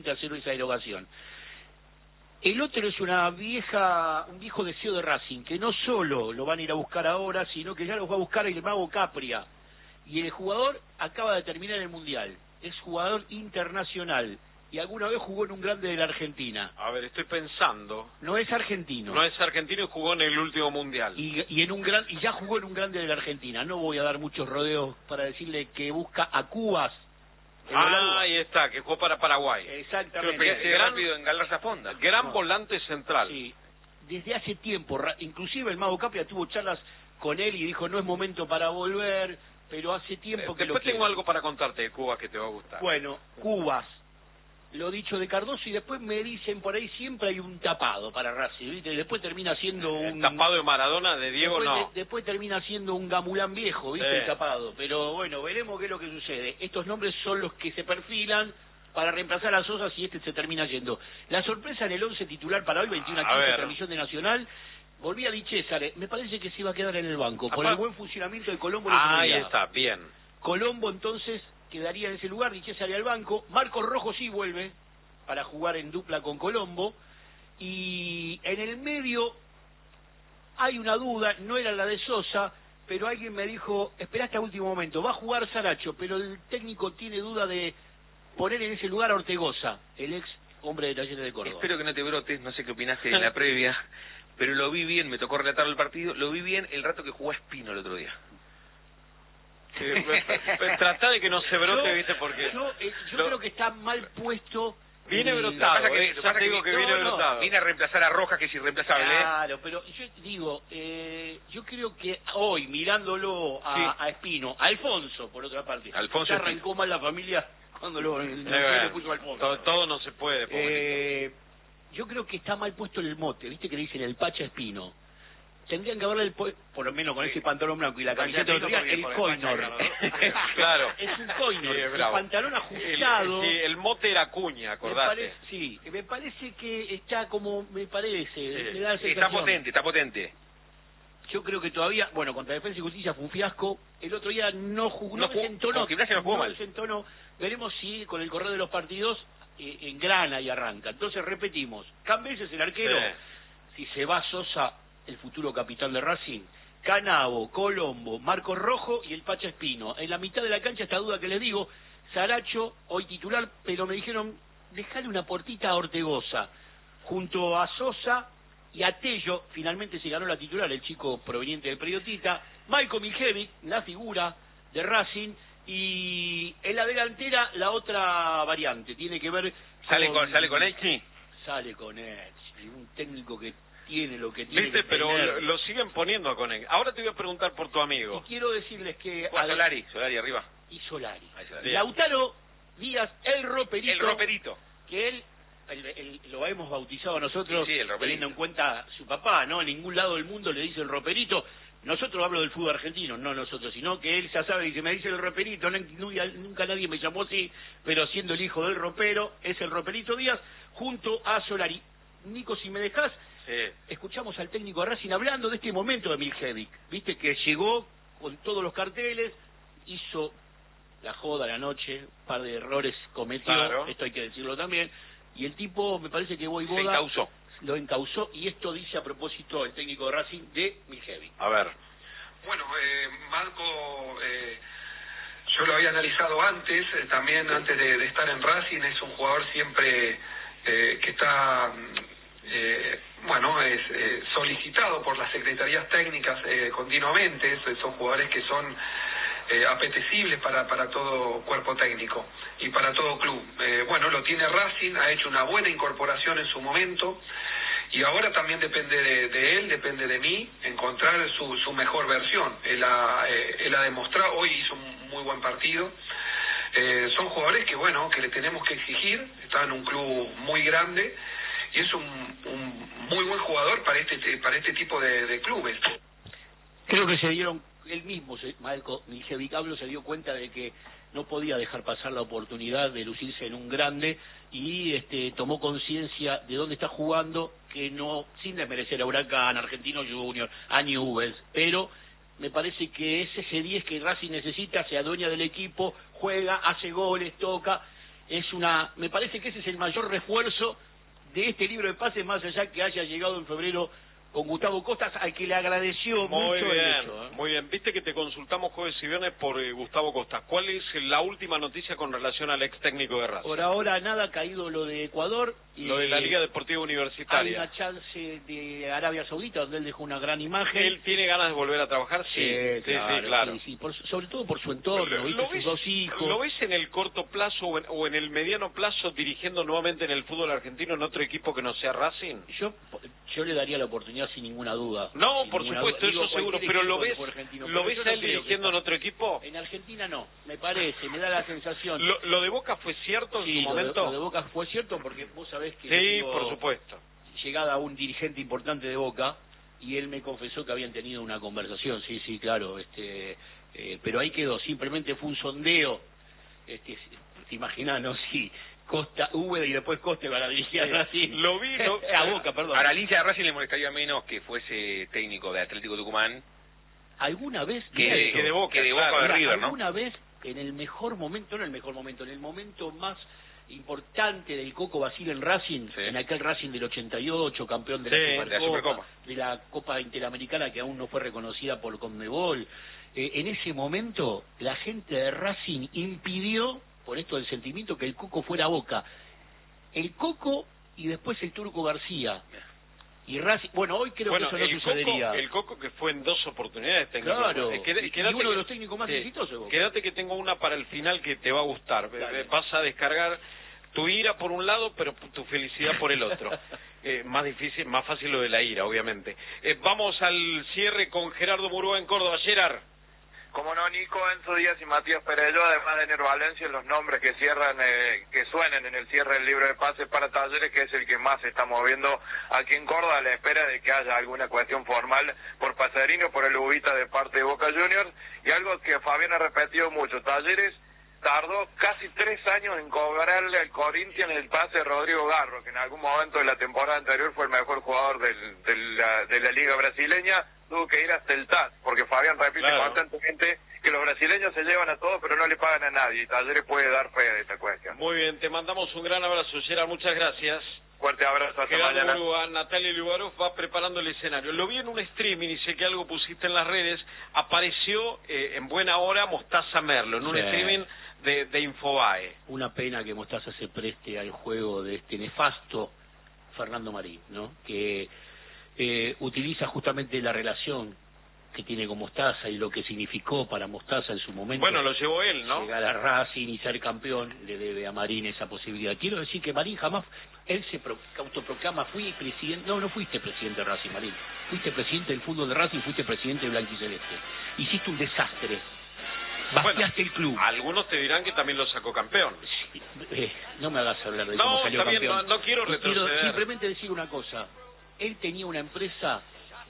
hacer esa derogación. El otro es un viejo deseo de Racing, que no solo lo van a ir a buscar ahora, sino que ya lo va a buscar el mago Capria. Y el jugador acaba de terminar el Mundial, es jugador internacional, y alguna vez jugó en un grande de la Argentina. A ver, estoy pensando. No es argentino. No es argentino y jugó en el último Mundial. Y ya jugó en un grande de la Argentina. No voy a dar muchos rodeos para decirle que busca a Cubas. Ahí está, que jugó para Paraguay. Exactamente. Pero rápido en Galarza Fonda. Gran volante central. Sí, desde hace tiempo, inclusive el mago Capria tuvo charlas con él y dijo no es momento para volver, pero hace tiempo que después tengo algo para contarte de Cuba que te va a gustar. Bueno, Cubas, lo dicho de Cardoso, y después me dicen por ahí siempre hay un tapado para Racing, ¿viste? Después termina siendo un... tapado de Maradona, de Diego después termina siendo un Gamulán viejo, ¿viste? El tapado, pero bueno, veremos qué es lo que sucede. Estos nombres son los que se perfilan para reemplazar a Sosa si este se termina yendo. La sorpresa en el 11 titular para hoy, 21-15, transmisión de Nacional, volví a Di César, me parece que se iba a quedar en el banco, por el buen funcionamiento de Colombo. Ahí está, bien. Colombo entonces quedaría en ese lugar, Di César al banco, Marcos Rojo sí vuelve para jugar en dupla con Colombo, y en el medio hay una duda, no era la de Sosa, pero alguien me dijo, espera hasta último momento, va a jugar Saracho, pero el técnico tiene duda de poner en ese lugar a Ortegoza, el ex hombre de Talleres de Córdoba. Espero que no te brotes, no sé qué opinaste en la previa, pero lo vi bien, me tocó relatar el partido, lo vi bien el rato que jugó Espino el otro día. Tratá de que no se brote, ¿viste? Porque yo creo que está mal puesto. Viene brotado, ya te digo que viene brotado. Viene a reemplazar a Rojas, que es irreemplazable. Claro, pero yo digo, yo creo que hoy, mirándolo a Espino, a Alfonso, por otra parte, Alfonso arrancó mal la familia cuando le puso Alfonso. Todo no se puede, yo creo que está mal puesto el mote, ¿viste? Que le dicen el Pacha Espino. Tendrían que haberle por lo menos con ese pantalón blanco y la camiseta de otro día, el Coinor. Claro. Es un Coinor, sí, el pantalón ajustado. El mote era Cuña, acordate. Me parece que está como, me da la sensación. Está potente. Yo creo que todavía, bueno, contra Defensa y Justicia fue un fiasco. El otro día no jugó, no desentonó. Veremos si con el correr de los partidos engrana y arranca. Entonces repetimos, Cambeses es el arquero. Si se va Sosa, el futuro capitán de Racing, Canavo, Colombo, Marcos Rojo y el Pacha Espino. En la mitad de la cancha, esta duda que les digo, Saracho, hoy titular, pero me dijeron, dejale una portita a Ortegoza, junto a Sosa y a Tello. Finalmente se ganó la titular, el chico proveniente del Periodista, Michael Miljevic, la figura de Racing, y en la delantera la otra variante, tiene que ver... ¿Sale con Elchi? Sale con Elchi, un técnico que tiene lo que tiene. ¿Viste? Pero lo siguen poniendo con él. Ahora te voy a preguntar por tu amigo. Y quiero decirles que... Solari arriba. Y Solari. Lautaro Díaz, el roperito. El roperito. Que él lo hemos bautizado nosotros, sí, teniendo en cuenta su papá, ¿no? En ningún lado del mundo le dice el roperito. Nosotros hablo del fútbol argentino, no nosotros, sino que él ya sabe, dice, me dice el roperito, nunca nadie me llamó así, pero siendo el hijo del ropero, es el roperito Díaz, junto a Solari. Nico, si me dejás, escuchamos al técnico de Racing hablando de este momento de Miljevic, viste que llegó con todos los carteles, hizo la joda la noche, un par de errores cometió, esto hay que decirlo también, y el tipo, me parece que Voivoda lo encausó, y esto dice a propósito el técnico de Racing de Miljevic. A ver. Bueno, Marco, yo lo había analizado antes, también antes de estar en Racing, es un jugador siempre que está... es solicitado por las secretarías técnicas continuamente. Son jugadores que son apetecibles para todo cuerpo técnico y para todo club. Lo tiene Racing, ha hecho una buena incorporación en su momento y ahora también depende de él, depende de mí, encontrar su mejor versión. Él ha demostrado, hoy hizo un muy buen partido. Son jugadores que le tenemos que exigir, está en un club muy grande y es un muy buen jugador para este tipo de clubes. Creo que se dieron, él mismo, Marco Miljevic se dio cuenta de que no podía dejar pasar la oportunidad de lucirse en un grande y tomó conciencia de dónde está jugando, que no, sin desmerecer a Huracán, Argentino Junior, a Newell's, pero me parece que es ese 10 que Racing necesita, se adueña del equipo, juega, hace goles, toca. me parece que ese es el mayor refuerzo de este libro de pases, más allá que haya llegado en febrero con Gustavo Costas, al que le agradeció mucho el hecho. Muy bien, viste que te consultamos jueves y viernes por Gustavo Costas. ¿Cuál es la última noticia con relación al ex técnico de Racing? Por ahora nada, ha caído lo de Ecuador. Lo de la Liga Deportiva Universitaria. Hay una chance de Arabia Saudita, donde él dejó una gran imagen. ¿Él tiene ganas de volver a trabajar? Sí, claro. Sí, sobre todo por su entorno, sus dos hijos. ¿Lo ves en el corto plazo o en el mediano plazo dirigiendo nuevamente en el fútbol argentino en otro equipo que no sea Racing? Yo le daría la oportunidad sin ninguna duda. No, por supuesto, eso seguro, pero ¿lo ves a él dirigiendo en otro equipo? En Argentina no, me parece, me da la sensación. ¿Lo de Boca fue cierto en su momento? Lo de Boca fue cierto porque vos sabés que... Sí, por supuesto. Llegada a un dirigente importante de Boca y él me confesó que habían tenido una conversación, sí, claro, pero ahí quedó, simplemente fue un sondeo, te imaginás, ¿no? Sí. Costa, Úbeda y después Costa para dirigir a Racing. Lo vi, a Boca, perdón. A la hincha de Racing le molestaría menos que fuese técnico de Atlético Tucumán. ¿Alguna vez? Que de Boca de River, ¿no? ¿Alguna vez, en el mejor momento, no en el mejor momento, en el momento más importante del Coco Basile en Racing, en aquel Racing del 88, campeón de la Supercopa, de la Copa Interamericana que aún no fue reconocida por Conmebol, en ese momento la gente de Racing impidió, por esto del sentimiento, que el Coco fuera a Boca. El Coco y después el Turco García. Y Racing, hoy creo que eso no sucedería. El Coco que fue en 2 oportunidades técnicas. Claro, y uno de los técnicos más exitosos de Boca. Quédate que tengo una para el final que te va a gustar. Dale. Vas a descargar tu ira por un lado, pero tu felicidad por el otro. Más fácil lo de la ira, obviamente. Vamos al cierre con Gerardo Murúa en Córdoba. Gerard. Como no, Nico, Enzo Díaz y Matías Perello, además de Nero Valencia, los nombres que que suenen en el cierre del libro de pases para Talleres, que es el que más se está moviendo aquí en Córdoba, a la espera de que haya alguna cuestión formal por Pacerini o por el Ubita de parte de Boca Juniors. Y algo que Fabián ha repetido mucho, Talleres tardó casi 3 años en cobrarle al Corinthians el pase de Rodrigo Garro, que en algún momento de la temporada anterior fue el mejor jugador de la Liga Brasileña. Tuvo que ir hasta el TAS, porque Fabián repite constantemente que los brasileños se llevan a todos, pero no le pagan a nadie, y Talleres puede dar fe de esta cuestión. Muy bien, te mandamos un gran abrazo, Gerard, muchas gracias. Fuerte abrazo, hasta mañana. Murúa, Natalia Lugarov va preparando el escenario. Lo vi en un streaming y sé que algo pusiste en las redes. Apareció en buena hora Mostaza Merlo, en un streaming de Infobae. Una pena que Mostaza se preste al juego de este nefasto Fernando Marín, ¿no? Que utiliza justamente la relación que tiene con Mostaza y lo que significó para Mostaza en su momento. Bueno, lo llevó él, ¿no? Llegar a Racing y ser campeón le debe a Marín esa posibilidad. Quiero decir que Marín jamás, él se autoproclama, fui presidente, no fuiste presidente de Racing, Marín, fuiste presidente del fútbol de Racing, fuiste presidente de Blanquiceleste, hiciste un desastre, vaciaste el club. Algunos te dirán que también lo sacó campeón. Sí, no me hagas hablar de cómo salió campeón. No quiero retroceder. Quiero simplemente decir una cosa, él tenía una empresa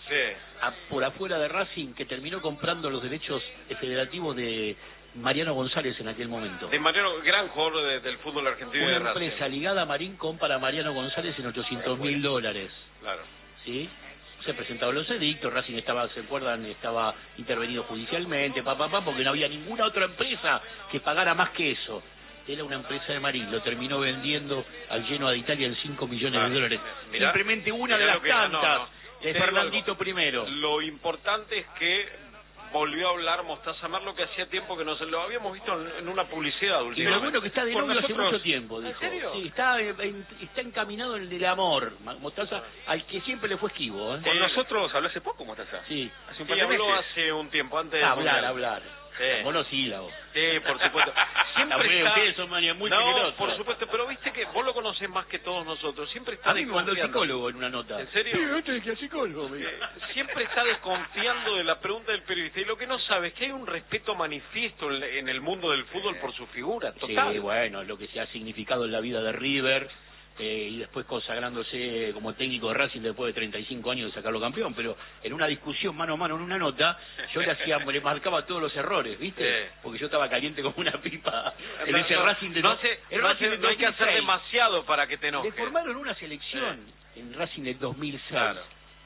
por afuera de Racing que terminó comprando los derechos federativos de Mariano González en aquel momento. De Mariano, gran jugador del fútbol argentino. Una empresa ligada a Marín compra a Mariano González en $800.000. Claro. ¿Sí? Se presentaban los edictos, Racing estaba, ¿se acuerdan? Estaba intervenido judicialmente, porque no había ninguna otra empresa que pagara más que eso. Era una empresa de Marín, lo terminó vendiendo al Genoa de Italia en $5 millones. Mirá, simplemente una de las tantas de Fernandito primero. Lo importante es que volvió a hablar Mostaza Merlo, que hacía tiempo que no se lo habíamos visto en una publicidad últimamente. Y lo bueno que está de novio hace mucho tiempo, dijo. ¿En serio? Sí, está encaminado en el del amor, Mostaza, al que siempre le fue esquivo. Con nosotros habló hace poco, Mostaza. Sí. Hace un par de meses. Habló hace un tiempo, antes de hablar. Monosílabo. Sí, por supuesto. Siempre está... Ustedes son muy peligrosos. Por supuesto, pero viste que vos lo conocés más que todos nosotros. Siempre está a mí me mandó el psicólogo en una nota. ¿En serio? Sí, este es el psicólogo. Siempre está desconfiando de la pregunta del periodista. Y lo que no sabe es que hay un respeto manifiesto en el mundo del fútbol por su figura, total. Sí, bueno, lo que se ha significado en la vida de River... y después consagrándose como técnico de Racing después de 35 años de sacarlo campeón, pero en una discusión mano a mano, en una nota, yo le marcaba todos los errores, ¿viste? Porque yo estaba caliente como una pipa en ese Racing de... No hay que hacer demasiado para que te enojes. Le formaron una selección en Racing del 2006. Claro.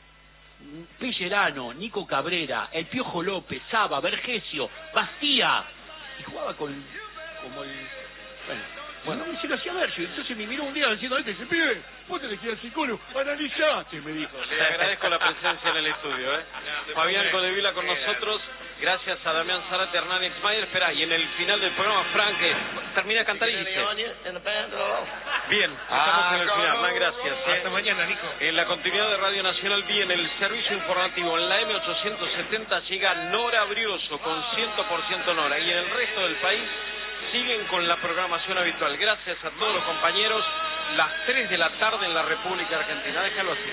Pellerano, Nico Cabrera, El Piojo López, Saba, Vergesio, Bastía, y jugaba como el... Bueno, Bueno, y se lo hacía ver, entonces me miró un día diciendo, dice, pibe, vos tenés que ir al psicólogo, analizate, me dijo. Le agradezco la presencia en el estudio, Fabián Codevila con nosotros, gracias a Damián Zárate, Hernán Exmayer. Espera, y en el final del programa, Frank, termina de cantar y dice... Bien, estamos en el final, Hernán, gracias. Hasta mañana, Nico. En la continuidad de Radio Nacional B, en el servicio informativo, en la M870, llega Nora Brioso con 100% Nora, y en el resto del país siguen con la programación habitual. Gracias a todos los compañeros. Las 3 de la tarde en la República Argentina. Déjalo así.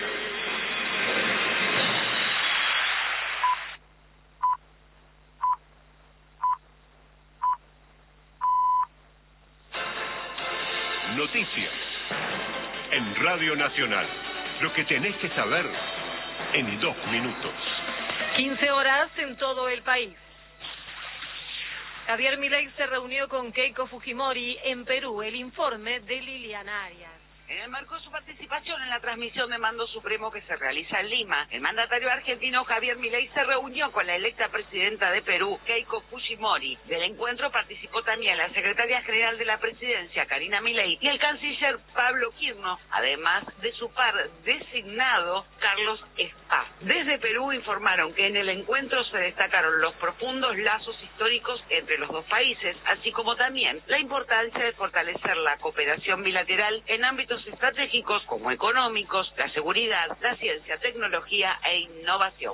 Noticias en Radio Nacional. Lo que tenés que saber en 2 minutos. 15 horas en todo el país. Javier Milei se reunió con Keiko Fujimori en Perú. El informe de Liliana Arias. En el marco de su participación en la transmisión de Mando Supremo que se realiza en Lima, el mandatario argentino Javier Milei se reunió con la electa presidenta de Perú, Keiko Fujimori. Del encuentro participó también la secretaria general de la presidencia, Karina Milei, y el canciller Pablo Quirno, además de su par designado, Carlos Spa. Desde Perú informaron que en el encuentro se destacaron los profundos lazos históricos entre los dos países, así como también la importancia de fortalecer la cooperación bilateral en ámbitos estratégicos como económicos, la seguridad, la ciencia, tecnología e innovación.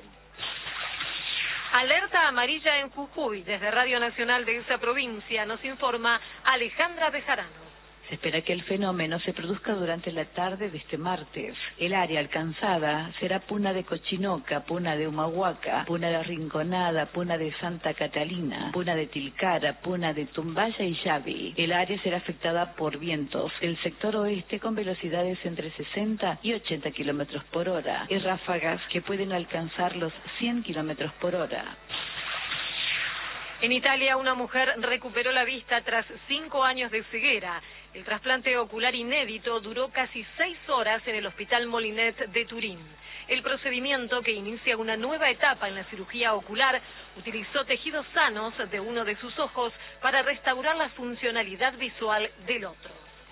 Alerta amarilla en Jujuy. Desde Radio Nacional de esa provincia nos informa Alejandra Bejarano. Se espera que el fenómeno se produzca durante la tarde de este martes. El área alcanzada será Puna de Cochinoca, Puna de Humahuaca, Puna de Rinconada, Puna de Santa Catalina, Puna de Tilcara, Puna de Tumbaya y Yavi. El área será afectada por vientos del sector oeste con velocidades entre 60 y 80 kilómetros por hora y ráfagas que pueden alcanzar los 100 kilómetros por hora. En Italia, una mujer recuperó la vista tras 5 años de ceguera. El trasplante ocular inédito duró casi 6 horas en el Hospital Molinet de Turín. El procedimiento, que inicia una nueva etapa en la cirugía ocular, utilizó tejidos sanos de uno de sus ojos para restaurar la funcionalidad visual del otro.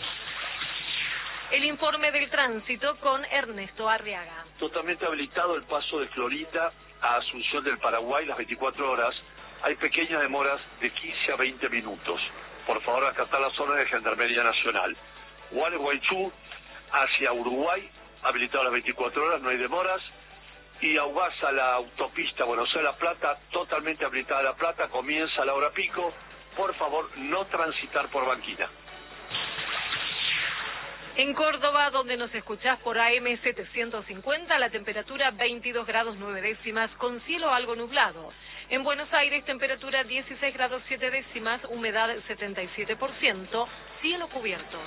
El informe del tránsito con Ernesto Arriaga. Totalmente habilitado el paso de Florida a Asunción del Paraguay las 24 horas. Hay pequeñas demoras de 15 a 20 minutos. Por favor, acatar las órdenes de Gendarmería Nacional. Gualeguaychú hacia Uruguay, habilitado las 24 horas, no hay demoras. Y Aguasa, la autopista Buenos Aires-La Plata, totalmente habilitada La Plata, comienza a la hora pico. Por favor, no transitar por Banquina. En Córdoba, donde nos escuchás por AM 750, la temperatura 22 grados 9 décimas, con cielo algo nublado. En Buenos Aires, temperatura 16 grados 7 décimas, humedad 77%, cielo cubierto.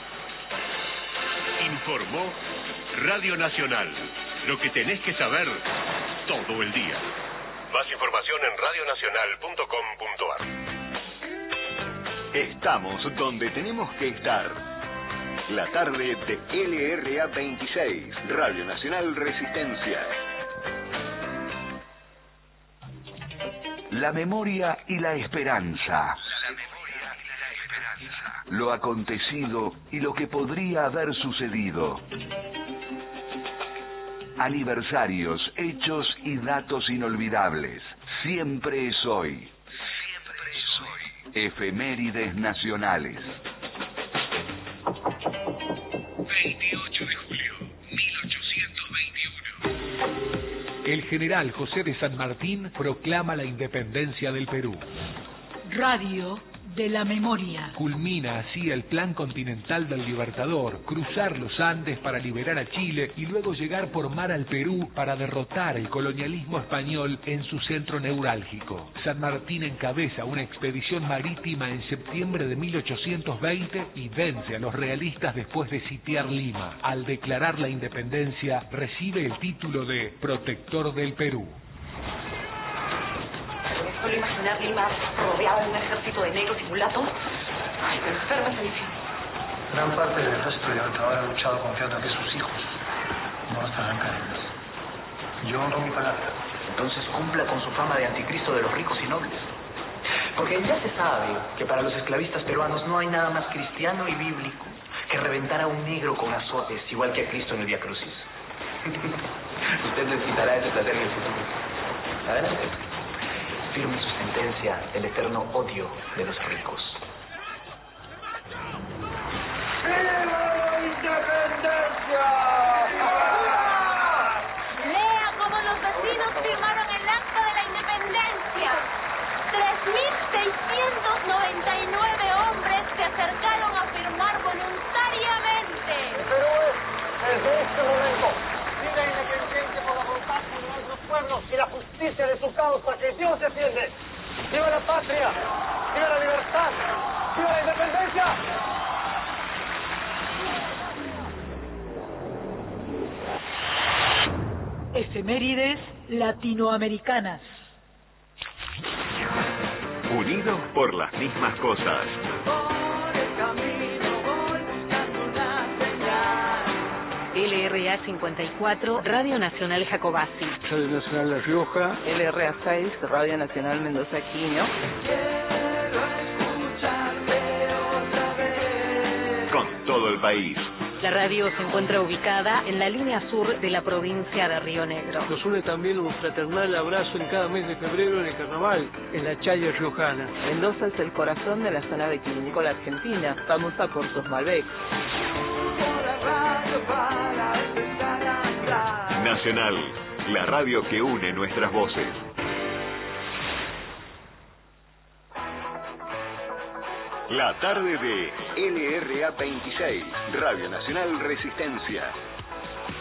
Informó Radio Nacional. Lo que tenés que saber todo el día. Más información en radionacional.com.ar. Estamos donde tenemos que estar. La tarde de LRA 26, Radio Nacional Resistencia. La memoria y la esperanza. Lo acontecido y lo que podría haber sucedido. Aniversarios, hechos y datos inolvidables. Siempre es hoy. Efemérides nacionales. 28 de julio, 1821. El general José de San Martín proclama la independencia del Perú. Radio de la memoria. Culmina así el plan continental del Libertador, cruzar los Andes para liberar a Chile y luego llegar por mar al Perú para derrotar el colonialismo español en su centro neurálgico. San Martín encabeza una expedición marítima en septiembre de 1820 y vence a los realistas después de sitiar Lima. Al declarar la independencia, recibe el título de Protector del Perú. Solo imaginar Lima rodeada de un ejército de negros y mulatos. Ay, me enferma esa visión. Gran parte del ejército libertador ha luchado confiando en que sus hijos no estarán caídos. Yo honro mi palabra. Entonces cumpla con su fama de anticristo de los ricos y nobles. Porque ya se sabe que para los esclavistas peruanos no hay nada más cristiano y bíblico que reventar a un negro con azotes, igual que a Cristo en el Vía Crucis. Usted necesitará ese placer en el futuro. Adelante. Firme su sentencia del eterno odio de los ricos. ¡Viva la independencia! Lea cómo los vecinos firmaron el acta de la independencia. 3.699 hombres se acercaron a firmar voluntariamente. Pero desde este momento, sin la independencia por la voluntad de nuestros pueblos y la justicia de su causa, que Dios defiende. ¡Viva la patria! ¡Viva la libertad! ¡Viva la independencia! Efemérides latinoamericanas. Unidos por las mismas cosas. LRA 54, Radio Nacional Jacobasi. Radio Nacional La Rioja. LRA 6, Radio Nacional Mendoza Quiño. Con todo el país. La radio se encuentra ubicada en la línea sur de la provincia de Río Negro. Nos une también un fraternal abrazo en cada mes de febrero en el carnaval, en la Chaya Riojana. Mendoza es el corazón de la zona vitivinícola argentina. Vamos a Puerto Malbec. Nacional, la radio que une nuestras voces. La tarde de LRA 26, Radio Nacional Resistencia.